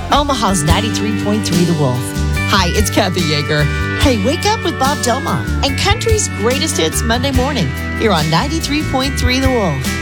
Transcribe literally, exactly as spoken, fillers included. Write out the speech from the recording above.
Omaha's ninety-three point three The Wolf. Hi, it's Kathy Yeager. Hey, wake up with Bob Delma and country's greatest hits Monday morning here on ninety-three point three The Wolf.